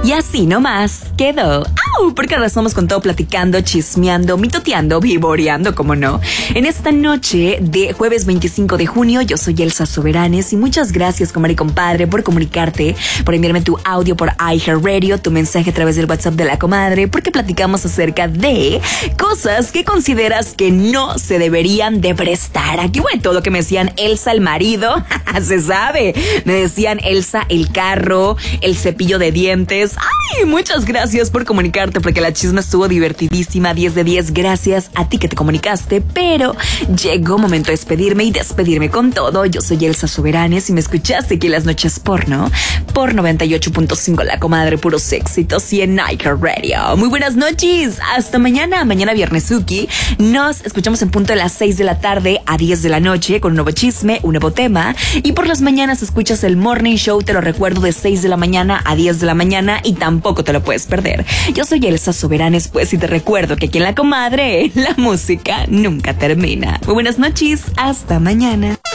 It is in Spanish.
Y así nomás quedó. ¡Au! Porque ahora estamos con todo platicando, chismeando, mitoteando, vivoreando, como no. En esta noche de jueves 25 de junio, yo soy Elsa Soberanes y muchas gracias, comadre y compadre, por comunicarte, por enviarme tu audio por iHeartRadio, tu mensaje a través del WhatsApp de la comadre, porque platicamos acerca de cosas que consideras que no se deberían de prestar. Aquí bueno, todo lo que me decían Elsa el marido, se sabe. Me decían Elsa el carro, el cepillo de dientes. ¡Ay! Muchas gracias por comunicarte, porque la chisma estuvo divertidísima, 10 de 10. Gracias a ti que te comunicaste, pero llegó momento de despedirme y despedirme con todo. Yo soy Elsa Soberanes y me escuchaste aquí en las noches porno, por 98.5 La Comadre, puros éxitos, y en iHeartRadio. Muy buenas noches, hasta mañana viernesuki. Nos escuchamos en punto de las 6 de la tarde a 10 de la noche con un nuevo chisme, un nuevo tema, y por las mañanas escuchas el Morning Show, te lo recuerdo, de 6 de la mañana a 10 de la mañana, y tampoco te lo puedes perder. Yo soy Elsa Soberanes, pues, y te recuerdo que aquí en La Comadre la música nunca termina. Muy buenas noches, hasta mañana.